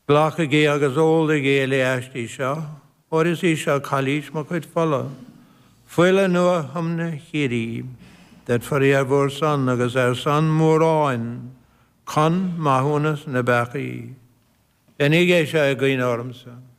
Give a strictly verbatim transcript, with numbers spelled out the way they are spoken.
Glacha gé agus óla gé leastí seo, or is í seo chalís mo chuid fola. Fuile nua hamna chirí, that for ar bhór son agus ar son móráin, con mahunas na bachaí. En ige seo a gyn ormsa.